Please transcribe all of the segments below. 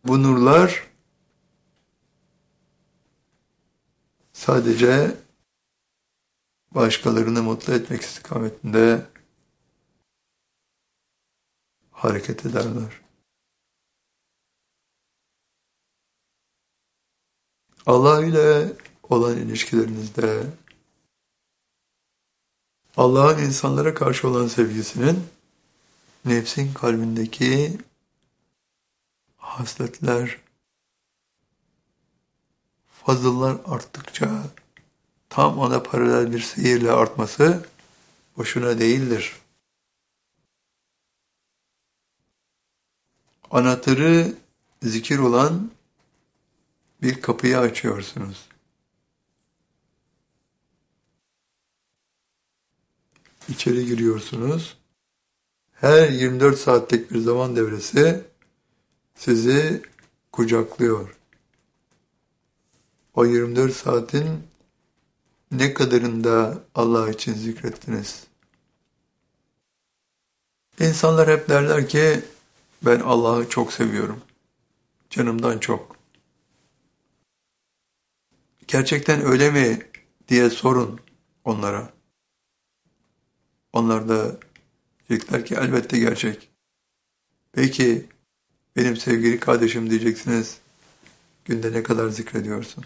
Bu nurlar sadece başkalarını mutlu etmek istikametinde hareket ederler. Allah ile olan ilişkilerinizde Allah'ın insanlara karşı olan sevgisinin nefsin kalbindeki hasletler, fazıllar arttıkça tam ona paralel bir seyirle artması boşuna değildir. Anahtarı zikir olan bir kapıyı açıyorsunuz. İçeri giriyorsunuz. Her 24 saatlik bir zaman devresi sizi kucaklıyor. O 24 saatin ne kadarında Allah için zikrettiniz? İnsanlar hep derler ki ben Allah'ı çok seviyorum. Canımdan çok. Gerçekten öyle mi diye sorun onlara. Onlar da diyecekler ki elbette gerçek. Peki benim sevgili kardeşim diyeceksiniz. Günde ne kadar zikrediyorsun?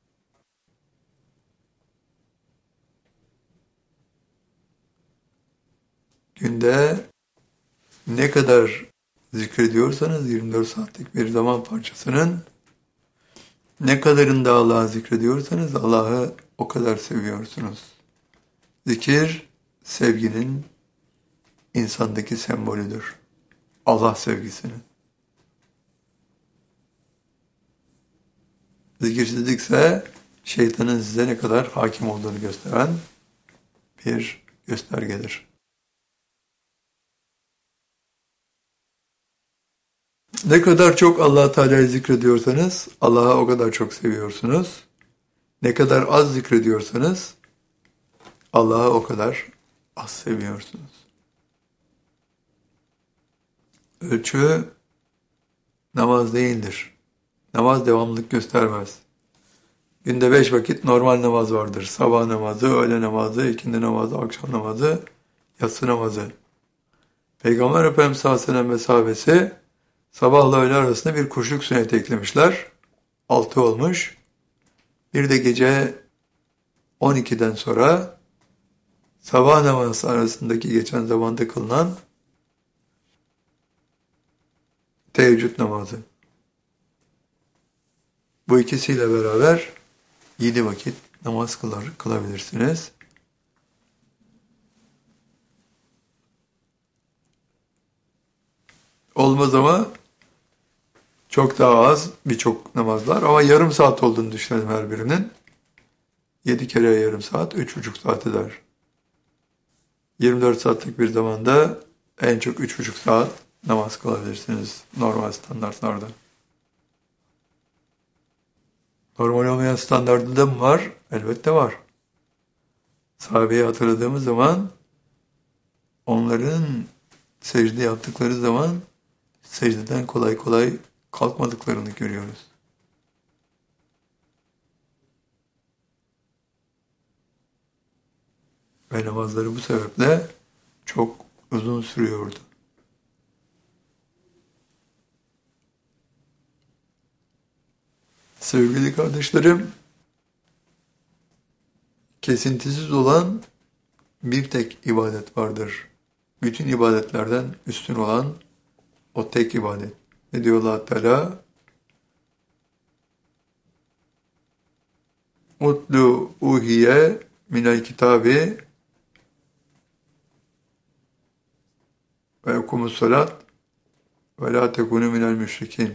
Günde ne kadar zikrediyorsanız 24 saatlik bir zaman parçasının ne kadarında Allah'ı zikrediyorsanız Allah'ı o kadar seviyorsunuz. Zikir sevginin insandaki sembolüdür. Allah sevgisinin. Zikirsizlikse şeytanın size ne kadar hakim olduğunu gösteren bir göstergedir. Ne kadar çok Allah Teala'yı zikrediyorsanız Allah'ı o kadar çok seviyorsunuz. Ne kadar az zikrediyorsanız Allah'ı o kadar az seviyorsunuz. Ölçü namaz değildir. Namaz devamlılık göstermez. Günde 5 vakit normal namaz vardır. Sabah namazı, öğle namazı, ikindi namazı, akşam namazı, yatsı namazı. Peygamber Efendimiz sallallahu aleyhi ve sellem mesabesi sabahla öğle arasında bir kuşluk sünneti eklemişler. 6 olmuş. Bir de gece 12'den sonra sabah namazı arasındaki geçen zamanda kılınan teheccüd namazı. Bu ikisiyle beraber 7 vakit namaz kılabilirsiniz. Olmaz ama çok daha az birçok namazlar ama yarım saat olduğunu düşünelim her birinin. 7 kere yarım saat 3,5 saat eder. 24 saatlik bir zamanda en çok 3,5 saat namaz kılabilirsiniz normal standartlarda. Normal olmayan standartında mı var? Elbette var. Sahabeyi hatırladığımız zaman onların secde yaptıkları zaman secdeden kolay kolay kalkmadıklarını görüyoruz. Ve namazları bu sebeple çok uzun sürüyordu. Sevgili kardeşlerim, kesintisiz olan bir tek ibadet vardır. Bütün ibadetlerden üstün olan o tek ibadet. Ne diyor Allah Teala? Utlu uhiye minel kitabi ve okumus salat ve la tekunu minel müşrikin.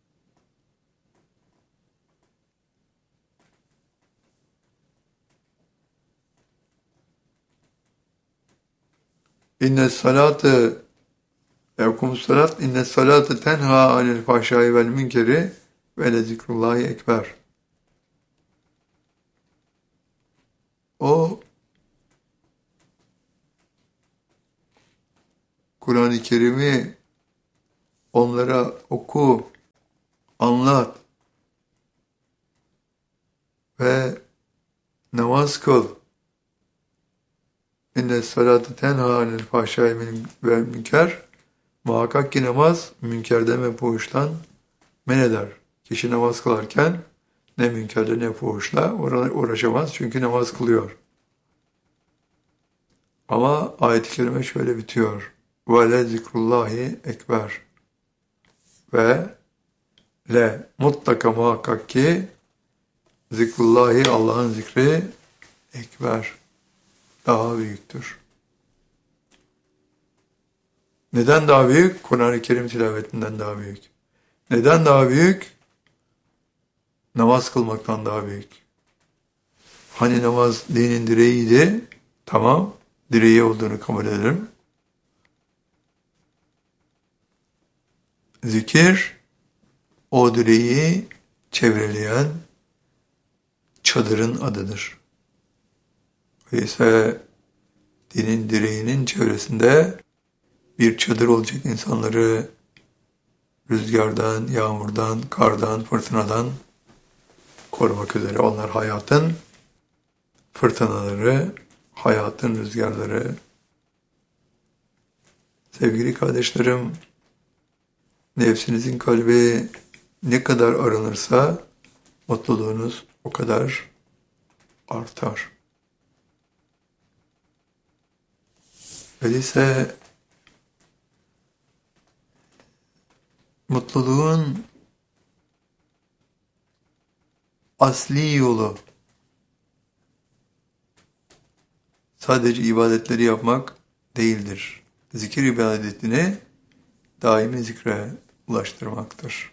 İnne salatı ve okumus salat inne salatı tenha anil fahşai vel münkeri ve le zikrullahi ekber. O Kur'an-ı Kerim'i onlara oku, anlat ve namaz kıl. İnne salate tenha anil fahşai ve münker. Muhakkak ki namaz münkerden ve fuhuştan men eder. Kişi namaz kılarken ne münkerle ne fuhuşla uğraşamaz çünkü namaz kılıyor. Ama ayet-i kerime şöyle bitiyor. Ve le zikrullahi ekber. Ve le mutlaka muhakkak ki zikrullahi Allah'ın zikri ekber. Daha büyüktür. Neden daha büyük? Kur'an-ı Kerim tilavetinden daha büyük. Neden daha büyük? Namaz kılmaktan daha büyük. Hani namaz dinin direğiydi. Tamam, direği olduğunu kabul ederim. Zikir, o direği çevreleyen çadırın adıdır. Öyleyse dinin direğinin çevresinde bir çadır olacak, insanları rüzgardan, yağmurdan, kardan, fırtınadan korumak üzere. Onlar hayatın fırtınaları, hayatın rüzgarları. Sevgili kardeşlerim, nefsinizin kalbi ne kadar aranırsa mutluluğunuz o kadar artar. Öyleyse mutluluğun asli yolu sadece ibadetleri yapmak değildir. Zikir ibadetini daimi zikre ulaştırmaktır.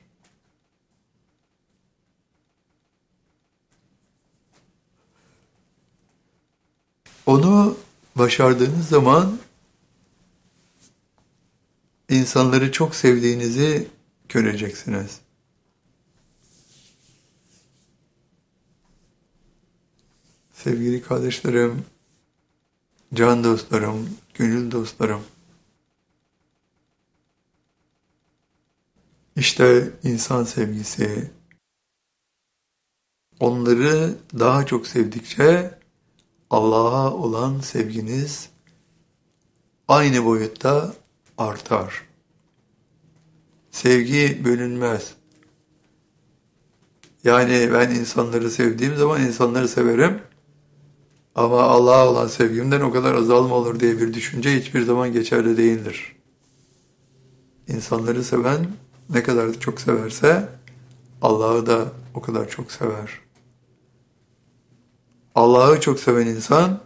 Onu başardığınız zaman insanları çok sevdiğinizi göreceksiniz. Sevgili kardeşlerim, can dostlarım, gönül dostlarım, işte insan sevgisi, onları daha çok sevdikçe Allah'a olan sevginiz aynı boyutta artar. Sevgi bölünmez. Yani ben insanları sevdiğim zaman insanları severim ama Allah'a olan sevgimden o kadar azalma olur diye bir düşünce hiçbir zaman geçerli değildir. İnsanları seven ne kadar çok severse Allah'ı da o kadar çok sever. Allah'ı çok seven insan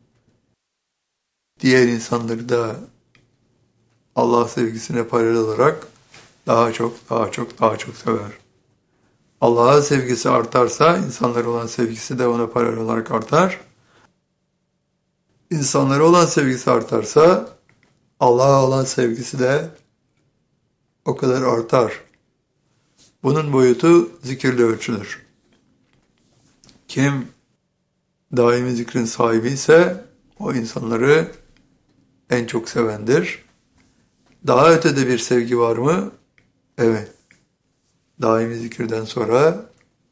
diğer insanları da Allah sevgisine paralel olarak daha çok sever. Allah'a sevgisi artarsa insanlara olan sevgisi de ona paralel olarak artar. İnsanlara olan sevgisi artarsa Allah'a olan sevgisi de o kadar artar. Bunun boyutu zikirle ölçülür. Kim daimi zikrin sahibi ise o insanları en çok sevendir. Daha ötede bir sevgi var mı? Evet. Daimi zikirden sonra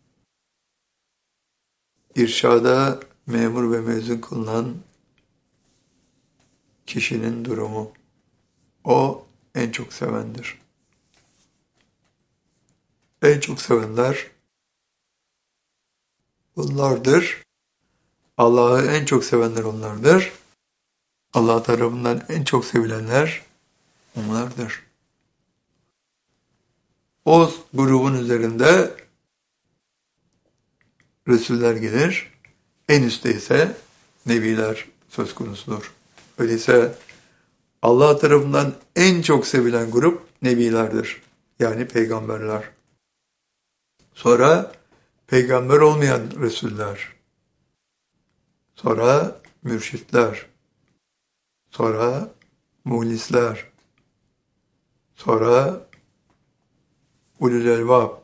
irşada memur ve mezun kılınan kişinin durumu. O en çok sevendir. En çok sevenler bunlardır. Allah'ı en çok sevenler onlardır. Allah tarafından en çok sevilenler onlardır. O grubun üzerinde Resuller gelir. En üstte ise Nebiler söz konusudur. Öyleyse Allah tarafından en çok sevilen grup Nebilerdir. Yani peygamberler. Sonra peygamber olmayan Resuller. Sonra mürşitler. Sonra muhlisler. Sonra ulul elbab.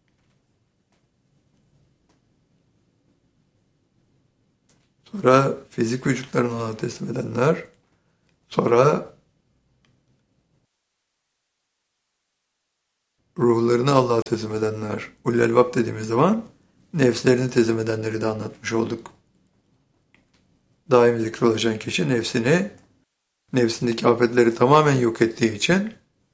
Sonra fizik vücutlarını Allah'a teslim edenler. Sonra ruhlarını Allah'a teslim edenler. Ulul elbab dediğimiz zaman nefslerini teslim edenleri de anlatmış olduk. Daim zikre ulaşan kişi nefsindeki afetleri tamamen yok ettiği için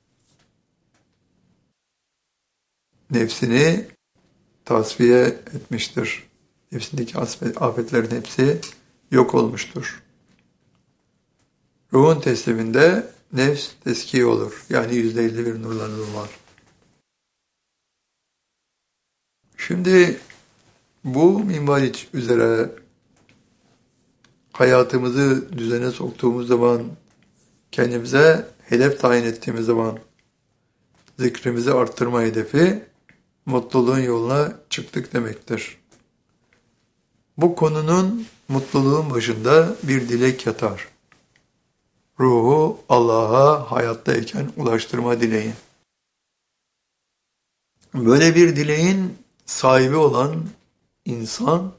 nefsini tasfiye etmiştir. Nefsindeki afetlerin hepsi yok olmuştur. Ruhun tesliminde nefs teskiye olur. Yani %50 bir nurlanma var. Şimdi bu minval üzere hayatımızı düzene soktuğumuz zaman, kendimize hedef tayin ettiğimiz zaman zikrimizi arttırma hedefi mutluluğun yoluna çıktık demektir. Bu konunun mutluluğun başında bir dilek yatar. Ruhu Allah'a hayattayken ulaştırma dileği. Böyle bir dileğin sahibi olan insan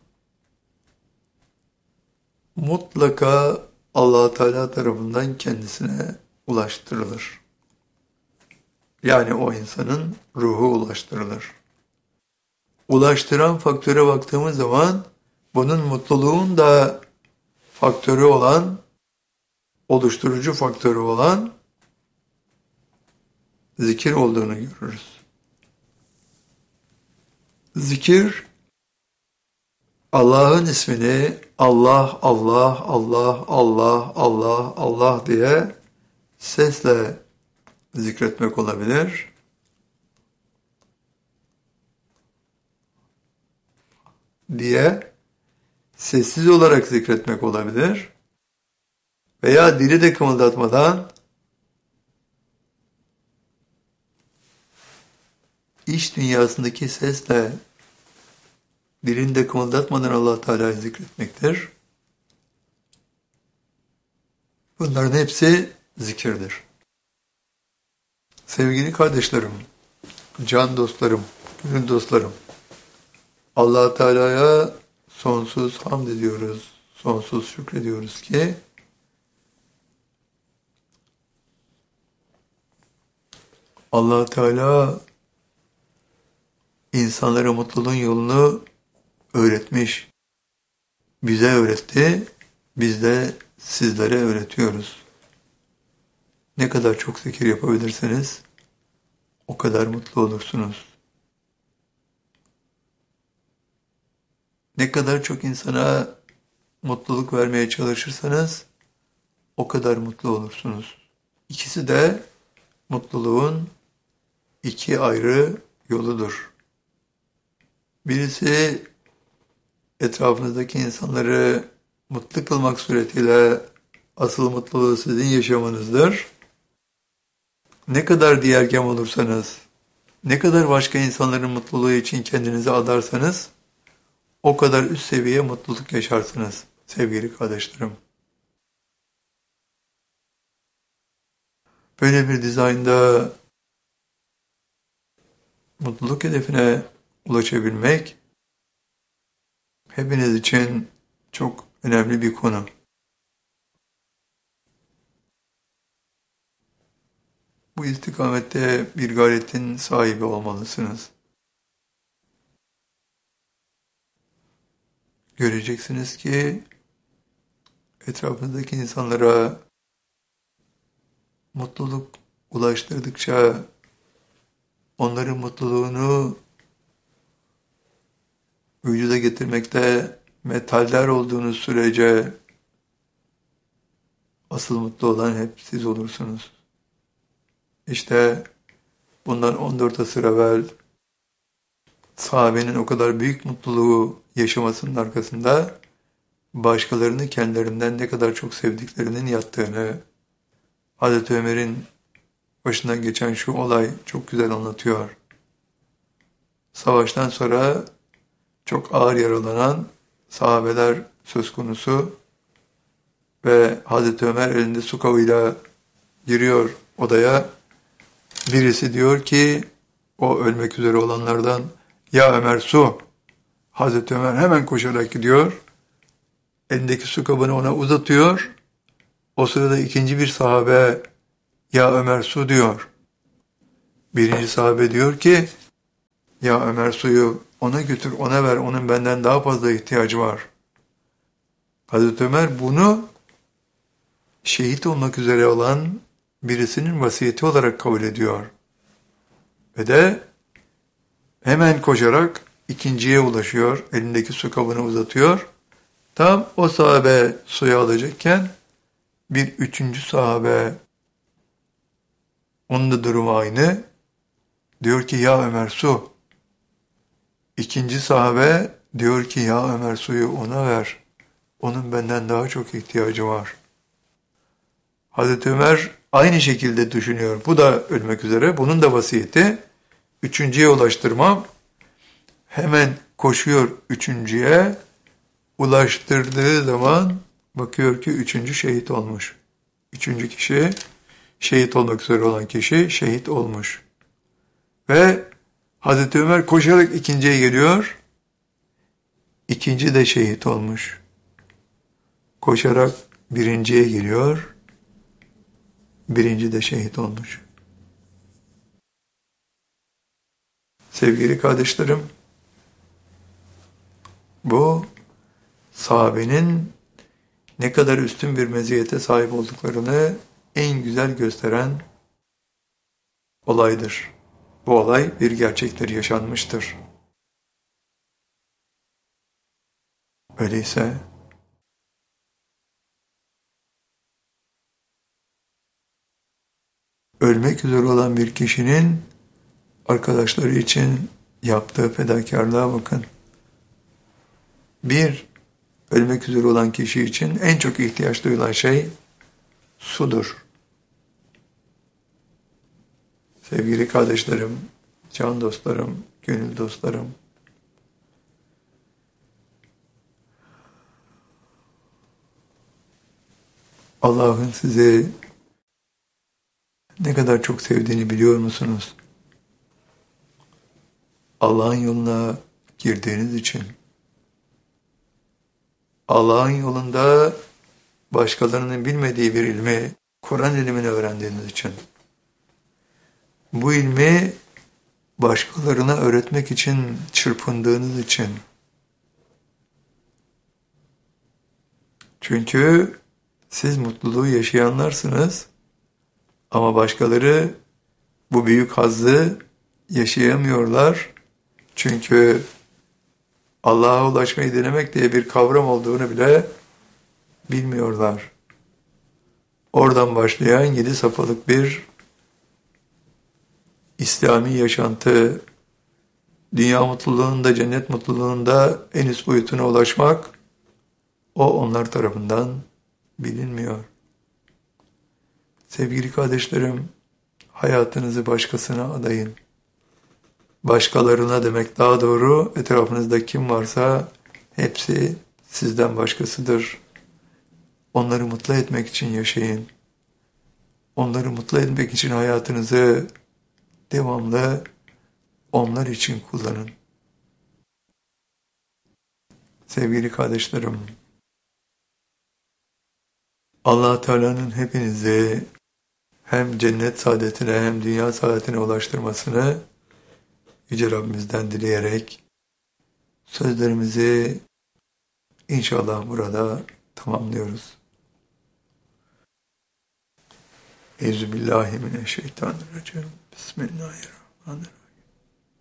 mutlaka Allah Teala tarafından kendisine ulaştırılır. Yani o insanın ruhu ulaştırılır. Ulaştıran faktöre baktığımız zaman bunun mutluluğun da faktörü olan, oluşturucu faktörü olan zikir olduğunu görürüz. Zikir, Allah'ın ismini Allah, Allah, Allah, Allah, Allah, Allah diye sesle zikretmek olabilir. Diye sessiz olarak zikretmek olabilir. Veya dili de kımıldatmadan iç dünyasındaki sesle dilini de kımıldatmadan Allah Teala'yı zikretmektir. Bunların hepsi zikirdir. Sevgili kardeşlerim, can dostlarım, gönül dostlarım, Allah Teala'ya sonsuz hamd ediyoruz, sonsuz şükrediyoruz ki Allah Teala insanlara mutluluğun yolunu öğretmiş. Bize öğretti, biz de sizlere öğretiyoruz. Ne kadar çok zikir yapabilirseniz o kadar mutlu olursunuz. Ne kadar çok insana mutluluk vermeye çalışırsanız o kadar mutlu olursunuz. İkisi de mutluluğun iki ayrı yoludur. Birisi etrafınızdaki insanları mutlu kılmak suretiyle asıl mutluluğu sizin yaşamanızdır. Ne kadar diğergem olursanız, ne kadar başka insanların mutluluğu için kendinizi adarsanız o kadar üst seviye mutluluk yaşarsınız sevgili kardeşlerim. Böyle bir dizaynda mutluluk hedefine ulaşabilmek hepiniz için çok önemli bir konu. Bu istikamette bir gayretin sahibi olmalısınız. Göreceksiniz ki etrafınızdaki insanlara mutluluk ulaştırdıkça onların mutluluğunu vücuda getirmekte metaller olduğunuz sürece asıl mutlu olan hep siz olursunuz. İşte bundan 14 asır evvel sahabenin o kadar büyük mutluluğu yaşamasının arkasında başkalarını kendilerinden ne kadar çok sevdiklerinin yattığını, Hazreti Ömer'in başından geçen şu olay çok güzel anlatıyor. Savaştan sonra çok ağır yaralanan sahabeler söz konusu ve Hazreti Ömer elinde su kabıyla giriyor odaya. Birisi diyor ki o ölmek üzere olanlardan, ya Ömer su. Hazreti Ömer hemen koşarak gidiyor. Elindeki su kabını ona uzatıyor. O sırada ikinci bir sahabe, ya Ömer su diyor. Birinci sahabe diyor ki, ya Ömer suyu ona götür, ona ver, onun benden daha fazla ihtiyacı var. Hazreti Ömer bunu şehit olmak üzere olan birisinin vasiyeti olarak kabul ediyor. Ve de hemen koşarak ikinciye ulaşıyor, elindeki su kabını uzatıyor. Tam o sahabe suyu alacakken bir üçüncü sahabe, onun da durumu aynı. Diyor ki ya Ömer su. İkinci sahabe diyor ki ya Ömer suyu ona ver. Onun benden daha çok ihtiyacı var. Hazreti Ömer aynı şekilde düşünüyor. Bu da ölmek üzere. Bunun da vasiyeti. Üçüncüye ulaştırmam. Hemen koşuyor üçüncüye. Ulaştırdığı zaman bakıyor ki üçüncü şehit olmuş. Üçüncü kişi, şehit olmak üzere olan kişi şehit olmuş. Ve Hazreti Ömer koşarak ikinciye geliyor. İkinci de şehit olmuş. Koşarak birinciye geliyor. Birinci de şehit olmuş. Sevgili kardeşlerim, bu sahabenin ne kadar üstün bir meziyete sahip olduklarını en güzel gösteren olaydır. Bu olay bir gerçektir, yaşanmıştır. Öyleyse ölmek üzere olan bir kişinin arkadaşları için yaptığı fedakarlığa bakın. Bir, ölmek üzere olan kişi için en çok ihtiyaç duyulan şey sudur. Sevgili kardeşlerim, can dostlarım, gönül dostlarım, Allah'ın sizi ne kadar çok sevdiğini biliyor musunuz? Allah'ın yoluna girdiğiniz için, Allah'ın yolunda başkalarının bilmediği bir ilmi, Kur'an ilmini öğrendiğiniz için, bu ilmi başkalarına öğretmek için çırpındığınız için, çünkü siz mutluluğu yaşayanlarsınız ama başkaları bu büyük hazzı yaşayamıyorlar. Çünkü Allah'a ulaşmayı denemek diye bir kavram olduğunu bile bilmiyorlar. Oradan başlayan 7 safhalık bir İslami yaşantı, dünya mutluluğunda, cennet mutluluğunda en üst boyutuna ulaşmak, o onlar tarafından bilinmiyor. Sevgili kardeşlerim, hayatınızı başkasına adayın. Başkalarına demek daha doğru, etrafınızda kim varsa hepsi sizden başkasıdır. Onları mutlu etmek için yaşayın. Onları mutlu etmek için hayatınızı devamlı onlar için kullanın. Sevgili kardeşlerim, Allah Teala'nın hepinizi hem cennet saadetine hem dünya saadetine ulaştırmasını Yüce Rabbimizden dileyerek sözlerimizi inşallah burada tamamlıyoruz. Euzubillahimineşşeytanirracim. Bismillahirrahmanirrahim.